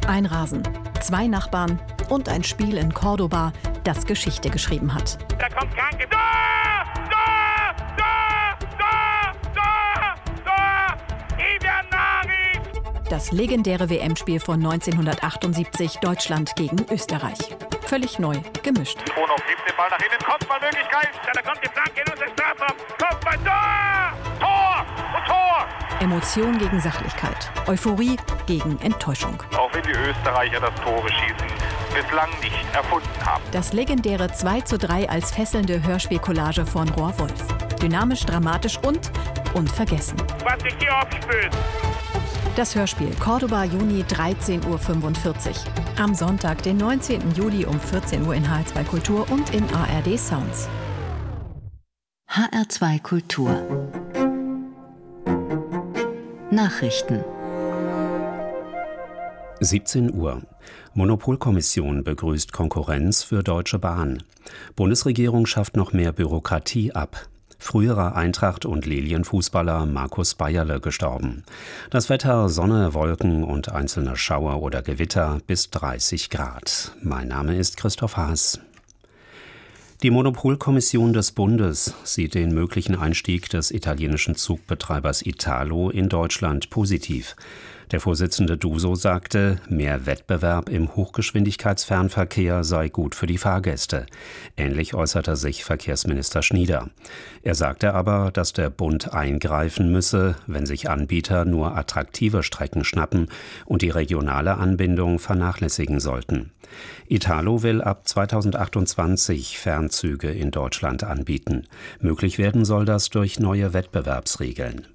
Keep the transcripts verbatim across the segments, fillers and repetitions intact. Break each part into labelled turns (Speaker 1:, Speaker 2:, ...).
Speaker 1: Ein Rasen, zwei Nachbarn und ein Spiel in Cordoba, das Geschichte geschrieben hat.
Speaker 2: Da kommt Kranke. Da! Da! Da! Da! Da! Da! Ivernari!
Speaker 1: Das legendäre W M-Spiel von neunzehnhundertachtundsiebzig, Deutschland gegen Österreich. Völlig neu gemischt.
Speaker 2: Bruno gibt den Ball nach hinten, Kopfballmöglichkeit. Da kommt die Flanke in unser Strafraum. Kopfball, da! Tor! Und Tor!
Speaker 1: Emotion gegen Sachlichkeit, Euphorie gegen Enttäuschung.
Speaker 2: Auch wenn die Österreicher das Tore schießen bislang nicht erfunden haben.
Speaker 1: Das legendäre zwei zu drei als fesselnde Hörspielcollage von Roar Wolf. Dynamisch, dramatisch und unvergessen.
Speaker 2: Was sich hier aufspült.
Speaker 1: Das Hörspiel Cordoba, Juni, dreizehn Uhr fünfundvierzig. Am Sonntag, den neunzehnten Juli um vierzehn Uhr in H R zwei Kultur und in A R D Sounds.
Speaker 3: H R zwei Kultur Nachrichten.
Speaker 4: siebzehn Uhr. Monopolkommission begrüßt Konkurrenz für Deutsche Bahn. Bundesregierung schafft noch mehr Bürokratie ab. Früherer Eintracht- und Lilienfußballer Markus Bayerle gestorben. Das Wetter: Sonne, Wolken und einzelne Schauer oder Gewitter bis dreißig Grad. Mein Name ist Christoph Haas. Die Monopolkommission des Bundes sieht den möglichen Einstieg des italienischen Zugbetreibers Italo in Deutschland positiv. Der Vorsitzende Duso sagte, mehr Wettbewerb im Hochgeschwindigkeitsfernverkehr sei gut für die Fahrgäste. Ähnlich äußerte sich Verkehrsminister Schnieder. Er sagte aber, dass der Bund eingreifen müsse, wenn sich Anbieter nur attraktive Strecken schnappen und die regionale Anbindung vernachlässigen sollten. Italo will ab zweitausendachtundzwanzig Fernzüge in Deutschland anbieten. Möglich werden soll das durch neue Wettbewerbsregeln.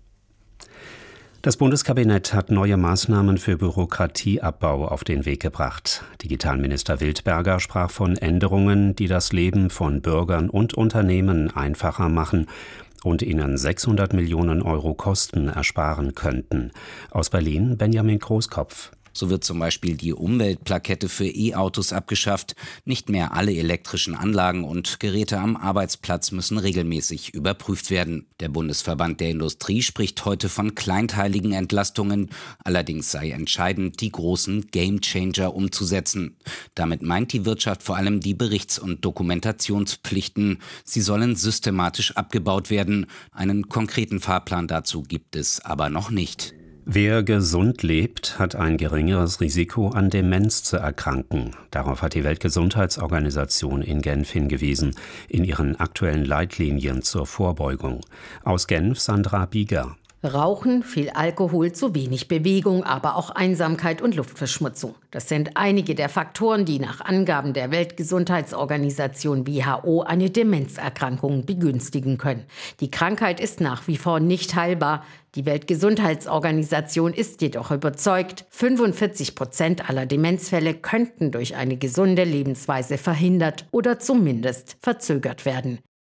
Speaker 4: Das Bundeskabinett hat neue Maßnahmen für Bürokratieabbau auf den Weg gebracht. Digitalminister Wildberger sprach von Änderungen, die das Leben von Bürgern und Unternehmen einfacher machen und ihnen sechshundert Millionen Euro Kosten ersparen könnten. Aus Berlin Benjamin Großkopf.
Speaker 5: So wird zum Beispiel die Umweltplakette für E-Autos abgeschafft. Nicht mehr alle elektrischen Anlagen und Geräte am Arbeitsplatz müssen regelmäßig überprüft werden. Der Bundesverband der Industrie spricht heute von kleinteiligen Entlastungen. Allerdings sei entscheidend, die großen Gamechanger umzusetzen. Damit meint die Wirtschaft vor allem die Berichts- und Dokumentationspflichten. Sie sollen systematisch abgebaut werden. Einen konkreten Fahrplan dazu gibt es aber noch nicht.
Speaker 4: Wer gesund lebt, hat ein geringeres Risiko, an Demenz zu erkranken. Darauf hat die Weltgesundheitsorganisation in Genf hingewiesen, in ihren aktuellen Leitlinien zur Vorbeugung. Aus Genf Sandra Bieger.
Speaker 6: Rauchen, viel Alkohol, zu wenig Bewegung, aber auch Einsamkeit und Luftverschmutzung. Das sind einige der Faktoren, die nach Angaben der Weltgesundheitsorganisation W H O eine Demenzerkrankung begünstigen können. Die Krankheit ist nach wie vor nicht heilbar. Die Weltgesundheitsorganisation ist jedoch überzeugt, fünfundvierzig Prozent aller Demenzfälle könnten durch eine gesunde Lebensweise verhindert oder zumindest verzögert werden.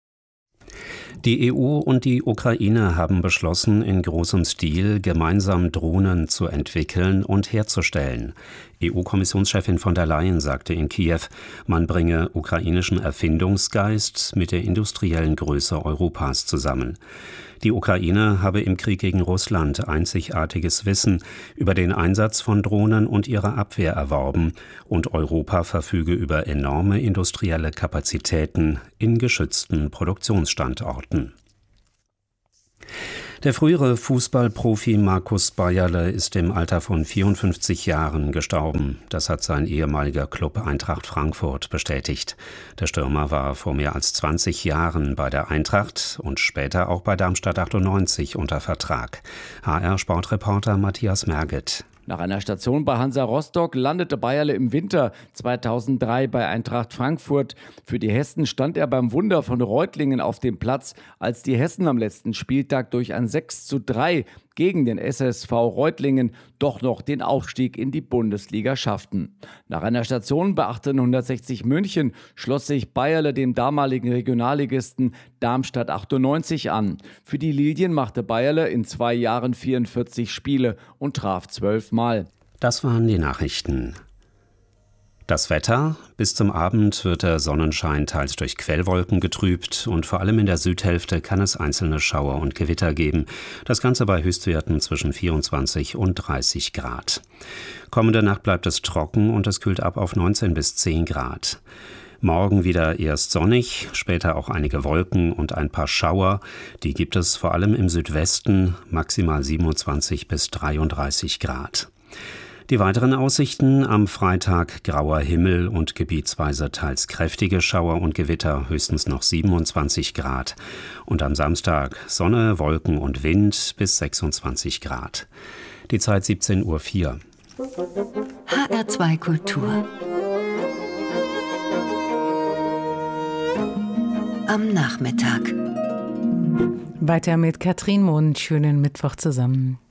Speaker 4: Die E U und die Ukraine haben beschlossen, in großem Stil gemeinsam Drohnen zu entwickeln und herzustellen. E U-Kommissionschefin von der Leyen sagte in Kiew, man bringe ukrainischen Erfindungsgeist mit der industriellen Größe Europas zusammen. Die Ukraine habe im Krieg gegen Russland einzigartiges Wissen über den Einsatz von Drohnen und ihre Abwehr erworben und Europa verfüge über enorme industrielle Kapazitäten in geschützten Produktionsstandorten. Der frühere Fußballprofi Markus Bayerle ist im Alter von vierundfünfzig Jahren gestorben. Das hat sein ehemaliger Club Eintracht Frankfurt bestätigt. Der Stürmer war vor mehr als zwanzig Jahren bei der Eintracht und später auch bei Darmstadt achtundneunzig unter Vertrag. H R-Sportreporter Matthias Merget.
Speaker 7: Nach einer Station bei Hansa Rostock landete Bayerle im Winter zweitausenddrei bei Eintracht Frankfurt. Für die Hessen stand er beim Wunder von Reutlingen auf dem Platz, als die Hessen am letzten Spieltag durch ein sechs zu drei gegen den S S V Reutlingen doch noch den Aufstieg in die Bundesliga schafften. Nach einer Station bei achtzehnhundertsechzig München schloss sich Bayerle dem damaligen Regionalligisten Darmstadt achtundneunzig an. Für die Lilien machte Bayerle in zwei Jahren vierundvierzig Spiele und traf zwölf Mal.
Speaker 4: Das waren die Nachrichten. Das Wetter: Bis zum Abend wird der Sonnenschein teils durch Quellwolken getrübt und vor allem in der Südhälfte kann es einzelne Schauer und Gewitter geben. Das Ganze bei Höchstwerten zwischen vierundzwanzig und dreißig Grad. Kommende Nacht bleibt es trocken und es kühlt ab auf neunzehn bis zehn Grad. Morgen wieder erst sonnig, später auch einige Wolken und ein paar Schauer. Die gibt es vor allem im Südwesten, maximal siebenundzwanzig bis dreiunddreißig Grad. Die weiteren Aussichten: am Freitag grauer Himmel und gebietsweise teils kräftige Schauer und Gewitter, höchstens noch siebenundzwanzig Grad. Und am Samstag Sonne, Wolken und Wind bis sechsundzwanzig Grad. Die Zeit siebzehn Uhr vier.
Speaker 3: H R zwei Kultur. Am Nachmittag.
Speaker 8: Weiter mit Katrin Mund. Schönen Mittwoch zusammen.